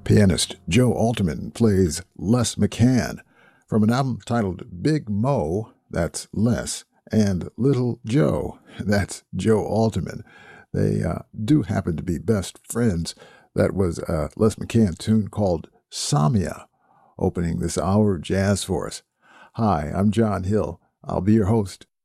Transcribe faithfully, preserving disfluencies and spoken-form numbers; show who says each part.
Speaker 1: Pianist Joe Alterman plays Les McCann from an album titled Big Mo, that's Les, and Little Joe, that's Joe Alterman. They uh, do happen to be best friends. That was a Les McCann tune called Samia, opening this hour of jazz for us. Hi, I'm John Hill. I'll be your host